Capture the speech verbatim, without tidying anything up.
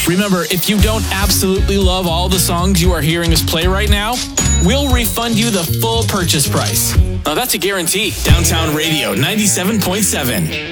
Remember, if you don't absolutely love all the songs you are hearing us play right now, we'll refund you the full purchase price. Now that's a guarantee. Downtown Radio ninety-seven point seven.